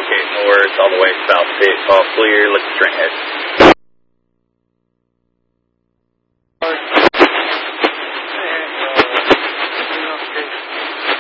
Okay, no worries. All the way south. Pit, all clear. Looking straight ahead.